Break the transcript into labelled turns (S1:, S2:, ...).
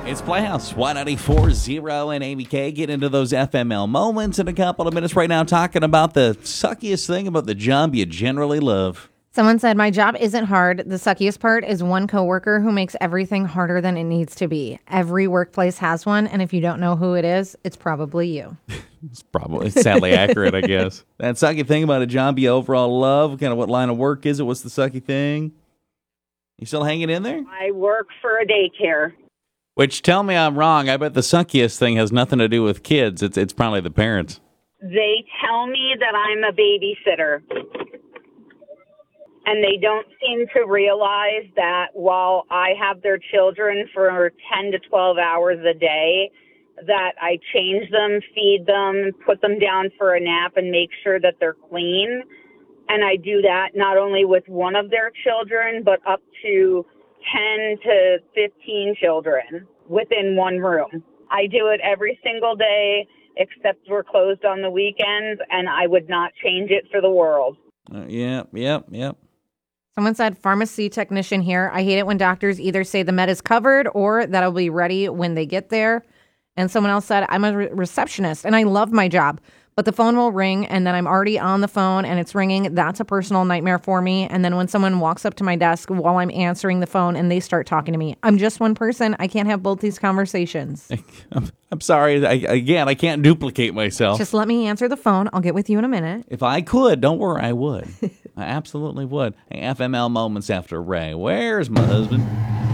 S1: It's Playhouse 194.0 and ABK. Get into those FML moments in a couple of minutes right now, talking about the suckiest thing about the job you generally love.
S2: Someone said, my job isn't hard. The suckiest part is one coworker who makes everything harder than it needs to be. Every workplace has one, and if you don't know who it is, it's probably you.
S1: It's sadly accurate, I guess. That sucky thing about a job you overall love, kind of what line of work is it? What's the sucky thing? You still hanging in there?
S3: I work for a daycare.
S1: Which, tell me I'm wrong. I bet the suckiest thing has nothing to do with kids. It's probably the parents.
S3: They tell me that I'm a babysitter. And they don't seem to realize that while I have their children for 10 to 12 hours a day, that I change them, feed them, put them down for a nap, and make sure that they're clean. And I do that not only with one of their children, but up to 10 to 15 children within one room. I do it every single day, except we're closed on the weekends, and I would not change it for the world.
S1: Yep.
S2: Someone said, pharmacy technician here. I hate it when doctors either say the med is covered or that I'll be ready when they get there. And someone else said, I'm a receptionist and I love my job, but the phone will ring and then I'm already on the phone and it's ringing. That's a personal nightmare for me. And then when someone walks up to my desk while I'm answering the phone and they start talking to me, I'm just one person. I can't have both these conversations.
S1: I'm sorry. I can't duplicate myself.
S2: Just let me answer the phone. I'll get with you in a minute.
S1: If I could, don't worry, I would. I absolutely would. Hey, FML moments after Ray. Where's my husband?